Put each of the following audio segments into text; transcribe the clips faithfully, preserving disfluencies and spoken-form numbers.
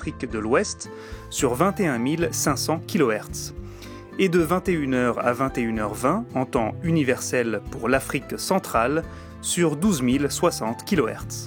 d'Afrique de l'Ouest sur vingt et un mille cinq cents kilohertz. Et de vingt et une heures à vingt et une heures vingt en temps universel pour l'Afrique centrale sur douze mille soixante kilohertz.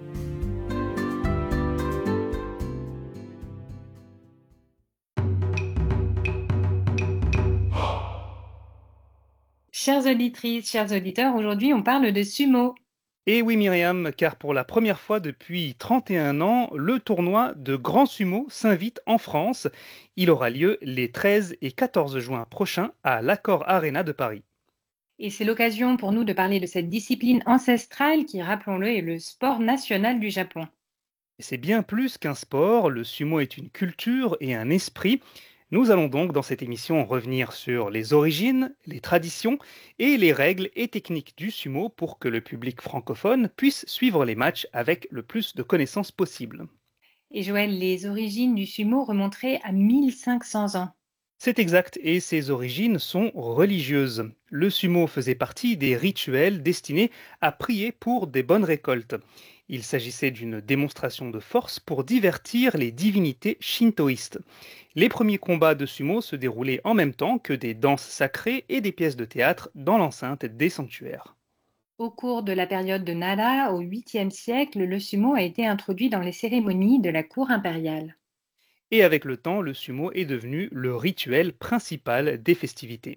Chères auditrices, chers auditeurs, aujourd'hui on parle de sumo. Et oui Myriam, car pour la première fois depuis trente et un ans, le tournoi de Grand Sumo s'invite en France. Il aura lieu les treize et quatorze juin prochains à l'Accor Arena de Paris. Et c'est l'occasion pour nous de parler de cette discipline ancestrale qui, rappelons-le, est le sport national du Japon. Et c'est bien plus qu'un sport, le sumo est une culture et un esprit. Nous allons donc dans cette émission revenir sur les origines, les traditions et les règles et techniques du sumo pour que le public francophone puisse suivre les matchs avec le plus de connaissances possible. Et Joël, les origines du sumo remonteraient à mille cinq cents ans. C'est exact et ses origines sont religieuses. Le sumo faisait partie des rituels destinés à prier pour des bonnes récoltes. Il s'agissait d'une démonstration de force pour divertir les divinités shintoïstes. Les premiers combats de sumo se déroulaient en même temps que des danses sacrées et des pièces de théâtre dans l'enceinte des sanctuaires. Au cours de la période de Nara, au huitième siècle, le sumo a été introduit dans les cérémonies de la cour impériale. Et avec le temps, le sumo est devenu le rituel principal des festivités.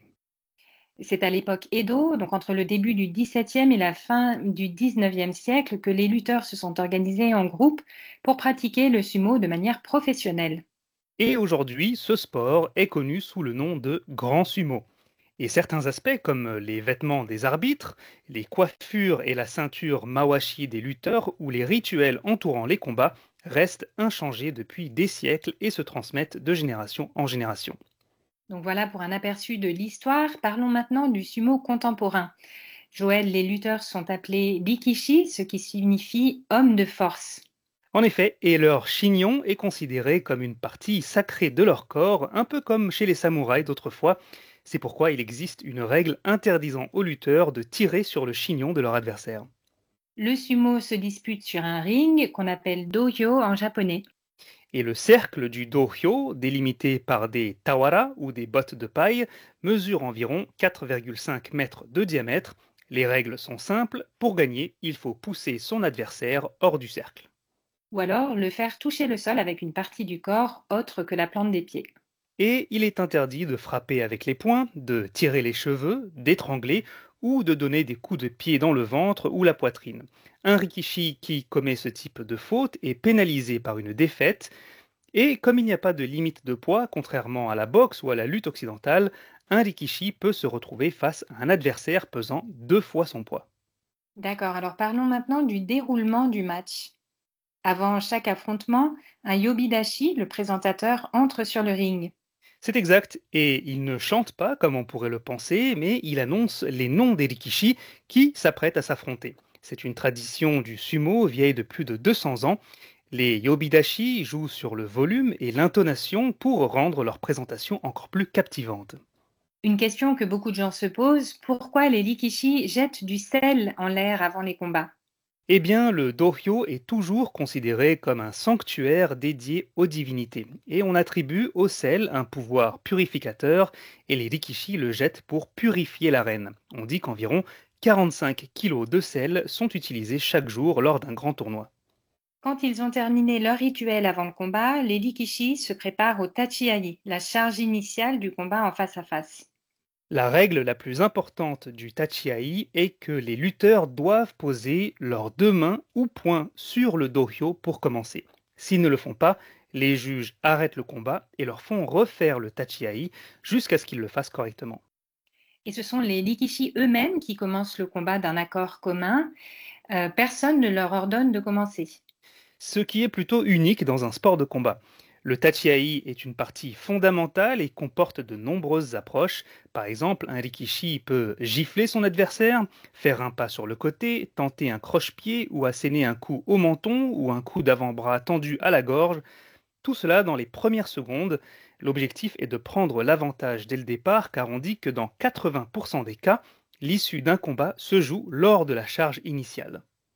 C'est à l'époque Edo, donc entre le début du dix-septième et la fin du dix-neuvième siècle, que les lutteurs se sont organisés en groupe pour pratiquer le sumo de manière professionnelle. Et aujourd'hui, ce sport est connu sous le nom de grand sumo. Et certains aspects, comme les vêtements des arbitres, les coiffures et la ceinture mawashi des lutteurs ou les rituels entourant les combats, restent inchangés depuis des siècles et se transmettent de génération en génération. Donc voilà pour un aperçu de l'histoire. Parlons maintenant du sumo contemporain. Joël, les lutteurs sont appelés Rikishi, ce qui signifie homme de force. En effet, et leur chignon est considéré comme une partie sacrée de leur corps, un peu comme chez les samouraïs d'autrefois. C'est pourquoi il existe une règle interdisant aux lutteurs de tirer sur le chignon de leur adversaire. Le sumo se dispute sur un ring qu'on appelle dohyo en japonais. Et le cercle du dohyo, délimité par des tawara ou des bottes de paille, mesure environ quatre virgule cinq mètres de diamètre. Les règles sont simples, pour gagner, il faut pousser son adversaire hors du cercle. Ou alors le faire toucher le sol avec une partie du corps autre que la plante des pieds. Et il est interdit de frapper avec les poings, de tirer les cheveux, d'étrangler ou de donner des coups de pied dans le ventre ou la poitrine. Un rikishi qui commet ce type de faute est pénalisé par une défaite. Et comme il n'y a pas de limite de poids, contrairement à la boxe ou à la lutte occidentale, un rikishi peut se retrouver face à un adversaire pesant deux fois son poids. D'accord, alors parlons maintenant du déroulement du match. Avant chaque affrontement, un yobidashi, le présentateur, entre sur le ring. C'est exact, et il ne chante pas comme on pourrait le penser, mais il annonce les noms des rikishi qui s'apprêtent à s'affronter. C'est une tradition du sumo vieille de plus de deux cents ans. Les yobidashi jouent sur le volume et l'intonation pour rendre leur présentation encore plus captivante. Une question que beaucoup de gens se posent, pourquoi les Rikishi jettent du sel en l'air avant les combats? Eh bien, le dohyo est toujours considéré comme un sanctuaire dédié aux divinités, et on attribue au sel un pouvoir purificateur, et les rikishi le jettent pour purifier l'arène. On dit qu'environ quarante-cinq kilos de sel sont utilisés chaque jour lors d'un grand tournoi. Quand ils ont terminé leur rituel avant le combat, les Rikishi se préparent au tachiai, la charge initiale du combat en face à face. La règle la plus importante du tachiai est que les lutteurs doivent poser leurs deux mains ou poings sur le dohyo pour commencer. S'ils ne le font pas, les juges arrêtent le combat et leur font refaire le tachiai jusqu'à ce qu'ils le fassent correctement. Et ce sont les Rikishi eux-mêmes qui commencent le combat d'un accord commun. Euh, personne ne leur ordonne de commencer. Ce qui est plutôt unique dans un sport de combat. Le tachiai est une partie fondamentale et comporte de nombreuses approches. Par exemple, un rikishi peut gifler son adversaire, faire un pas sur le côté, tenter un croche-pied ou asséner un coup au menton ou un coup d'avant-bras tendu à la gorge. Tout cela dans les premières secondes. L'objectif est de prendre l'avantage dès le départ car on dit que dans quatre-vingts pour cent des cas, l'issue d'un combat se joue lors de la charge initiale.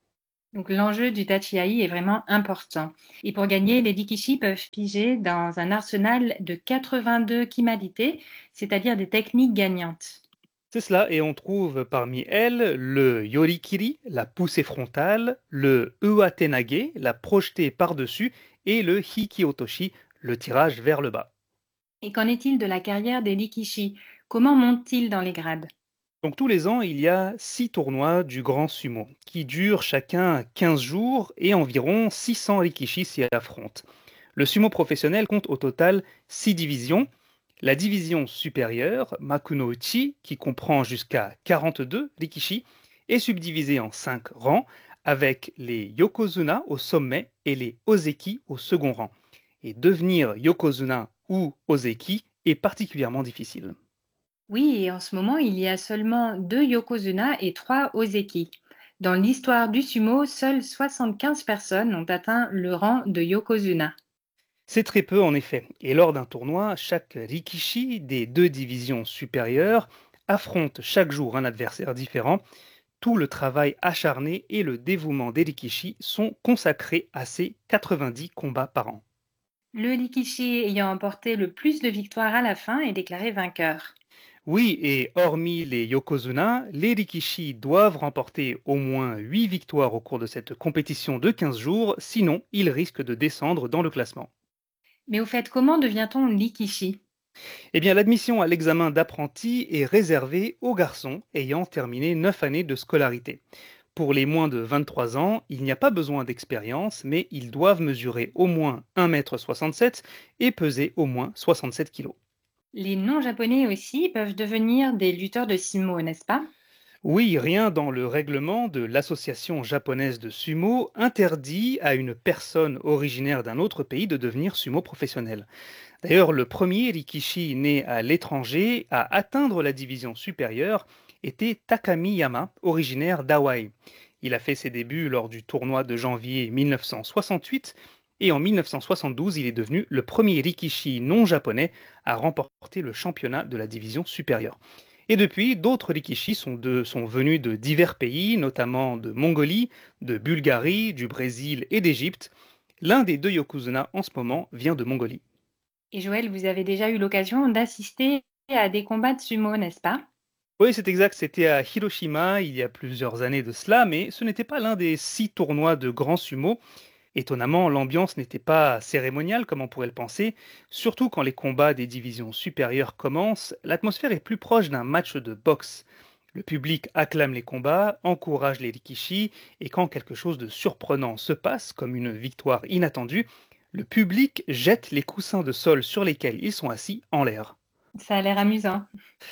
Donc l'enjeu du tachiai est vraiment important. Et pour gagner, les rikishi peuvent piger dans un arsenal de quatre-vingt-deux kimalités, c'est-à-dire des techniques gagnantes. C'est cela, et on trouve parmi elles le yorikiri, la poussée frontale, le uatenage, la projetée par-dessus, et le hikiotoshi, le tirage vers le bas. Et qu'en est-il de la carrière des rikishi? Comment montent-ils dans les grades? Donc tous les ans, il y a six tournois du Grand Sumo, qui durent chacun quinze jours et environ six cents rikishi s'y affrontent. Le sumo professionnel compte au total six divisions. La division supérieure, Makunouchi, qui comprend jusqu'à quarante-deux rikishi, est subdivisée en cinq rangs, avec les yokozuna au sommet et les ozeki au second rang. Et devenir yokozuna ou ozeki est particulièrement difficile. Oui, et en ce moment, il y a seulement deux yokozuna et trois ozeki. Dans l'histoire du sumo, seules soixante-quinze personnes ont atteint le rang de yokozuna. C'est très peu en effet, et lors d'un tournoi, chaque rikishi des deux divisions supérieures affronte chaque jour un adversaire différent. Tout le travail acharné et le dévouement des rikishi sont consacrés à ces quatre-vingt-dix combats par an. Le rikishi ayant emporté le plus de victoires à la fin est déclaré vainqueur. Oui, et hormis les yokozuna, les rikishi doivent remporter au moins huit victoires au cours de cette compétition de quinze jours, sinon ils risquent de descendre dans le classement. Mais au fait, comment devient-on rikishi? Eh bien, l'admission à l'examen d'apprenti est réservée aux garçons ayant terminé neuf années de scolarité. Pour les moins de vingt-trois ans, il n'y a pas besoin d'expérience, mais ils doivent mesurer au moins un mètre soixante-sept et peser au moins soixante-sept kilos. Les non-japonais aussi peuvent devenir des lutteurs de sumo, n'est-ce pas? Oui, rien dans le règlement de l'association japonaise de sumo interdit à une personne originaire d'un autre pays de devenir sumo professionnel. D'ailleurs, le premier rikishi né à l'étranger à atteindre la division supérieure était Takami Yama, originaire d'Hawaï. Il a fait ses débuts lors du tournoi de janvier mille neuf cent soixante-huit et en mille neuf cent soixante-douze, il est devenu le premier rikishi non japonais à remporter le championnat de la division supérieure. Et depuis, d'autres rikishi sont, de- sont venus de divers pays, notamment de Mongolie, de Bulgarie, du Brésil et d'Égypte. L'un des deux yokozuna en ce moment vient de Mongolie. Et Joël, vous avez déjà eu l'occasion d'assister à des combats de sumo, n'est-ce pas? Oui, c'est exact, c'était à Hiroshima il y a plusieurs années de cela, mais ce n'était pas l'un des six tournois de grand sumo. Étonnamment, l'ambiance n'était pas cérémoniale comme on pourrait le penser, surtout quand les combats des divisions supérieures commencent, l'atmosphère est plus proche d'un match de boxe. Le public acclame les combats, encourage les rikishi, et quand quelque chose de surprenant se passe, comme une victoire inattendue, le public jette les coussins de sol sur lesquels ils sont assis en l'air. Ça a l'air amusant.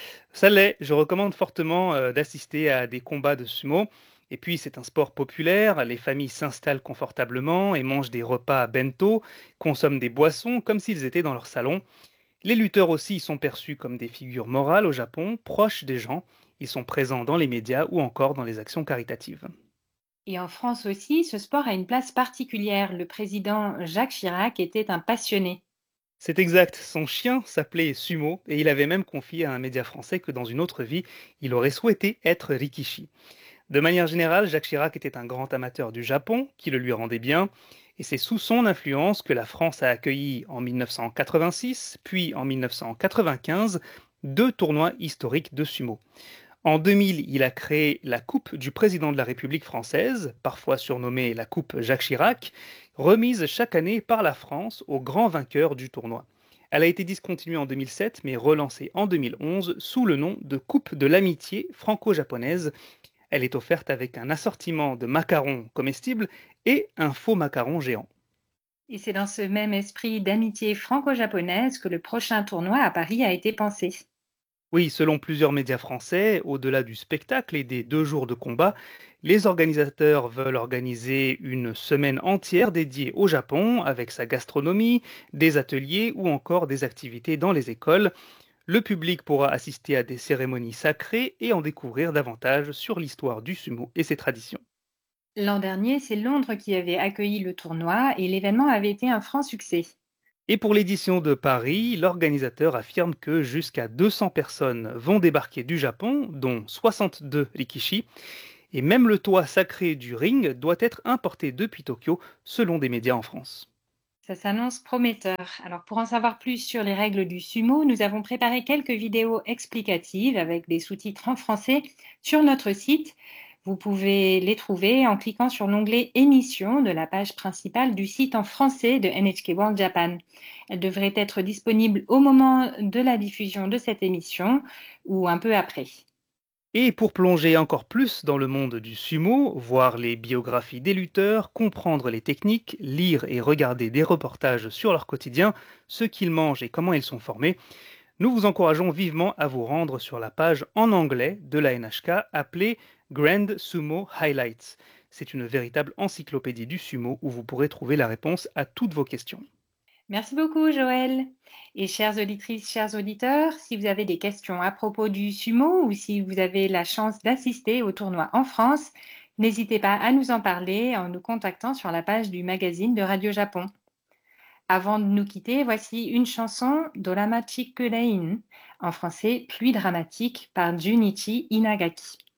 Ça l'est, je recommande fortement euh, d'assister à des combats de sumo. Et puis c'est un sport populaire, les familles s'installent confortablement et mangent des repas à bento, consomment des boissons comme s'ils étaient dans leur salon. Les lutteurs aussi y sont perçus comme des figures morales au Japon, proches des gens. Ils sont présents dans les médias ou encore dans les actions caritatives. Et en France aussi, ce sport a une place particulière. Le président Jacques Chirac était un passionné. C'est exact, son chien s'appelait Sumo et il avait même confié à un média français que dans une autre vie, il aurait souhaité être Rikishi. De manière générale, Jacques Chirac était un grand amateur du Japon, qui le lui rendait bien, et c'est sous son influence que la France a accueilli en mille neuf cent quatre-vingt-six, puis en mille neuf cent quatre-vingt-quinze, deux tournois historiques de sumo. En deux mille, il a créé la Coupe du Président de la République française, parfois surnommée la Coupe Jacques Chirac, remise chaque année par la France aux grands vainqueurs du tournoi. Elle a été discontinuée en deux mille sept, mais relancée en deux mille onze sous le nom de Coupe de l'amitié franco-japonaise. Elle est offerte avec un assortiment de macarons comestibles et un faux macaron géant. Et c'est dans ce même esprit d'amitié franco-japonaise que le prochain tournoi à Paris a été pensé. Oui, selon plusieurs médias français, au-delà du spectacle et des deux jours de combat, les organisateurs veulent organiser une semaine entière dédiée au Japon, avec sa gastronomie, des ateliers ou encore des activités dans les écoles. Le public pourra assister à des cérémonies sacrées et en découvrir davantage sur l'histoire du sumo et ses traditions. L'an dernier, c'est Londres qui avait accueilli le tournoi et l'événement avait été un franc succès. Et pour l'édition de Paris, l'organisateur affirme que jusqu'à deux cents personnes vont débarquer du Japon, dont soixante-deux rikishi. Et même le toit sacré du ring doit être importé depuis Tokyo, selon des médias en France. Ça s'annonce prometteur. Alors, pour en savoir plus sur les règles du sumo, nous avons préparé quelques vidéos explicatives avec des sous-titres en français sur notre site. Vous pouvez les trouver en cliquant sur l'onglet Émissions de la page principale du site en français de N H K World Japan. Elle devrait être disponible au moment de la diffusion de cette émission ou un peu après. Et pour plonger encore plus dans le monde du sumo, voir les biographies des lutteurs, comprendre les techniques, lire et regarder des reportages sur leur quotidien, ce qu'ils mangent et comment ils sont formés, nous vous encourageons vivement à vous rendre sur la page en anglais de la N H K appelée Grand Sumo Highlights. C'est une véritable encyclopédie du sumo où vous pourrez trouver la réponse à toutes vos questions. Merci beaucoup, Joël. Et chères auditrices, chers auditeurs, si vous avez des questions à propos du sumo ou si vous avez la chance d'assister au tournoi en France, n'hésitez pas à nous en parler en nous contactant sur la page du magazine de Radio Japon. Avant de nous quitter, voici une chanson Doramachi Kurein, en français Pluie dramatique par Junichi Inagaki.